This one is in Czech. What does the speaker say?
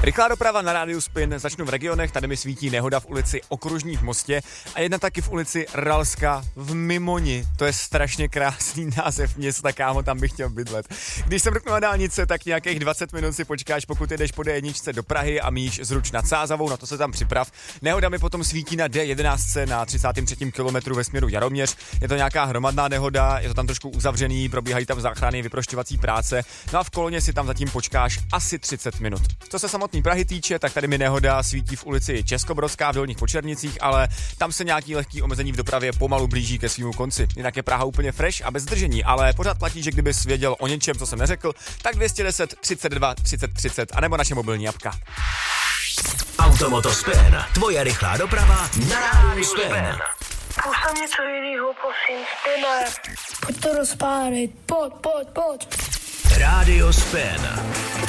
Rychlá doprava na rádiu Spin. Začnu v regionech, tady mi svítí nehoda v ulici Okružní v Mostě a jedna taky v ulici Ralska v Mimoni. To je strašně krásný název města, kámo, tam bych chtěl bydlet. Když jsem mrknu na dálnice, tak nějakých 20 minut si počkáš, pokud jedeš po D1 do Prahy a míš Zruč nad Sázavou, na to se tam připrav. Nehoda mi potom svítí na D11 na 33. kilometru ve směru Jaroměř. Je to nějaká hromadná nehoda, je to tam trošku uzavřený, probíhají tam záchranné vyprošťovací práce. No a v Koloně si tam zatím počkáš asi 30 minut. Co se samotný Prahy týče, tak tady mi nehoda svítí v ulici Českobrodská v Dolních Počernicích, ale tam se nějaký lehký omezení v dopravě pomalu blíží ke svému konci. Jinak je Praha úplně fresh a bez zdržení, ale pořád platí, že kdybys věděl o něčem, co jsem neřekl, tak 210 32 30 30 anebo naše mobilní apka. Automoto Spin, tvoje rychlá doprava na rádiu Spin. Pust tam něco jinýho, prosím, Spine. Pojď to rozpálit, pojď. Rádio Spin.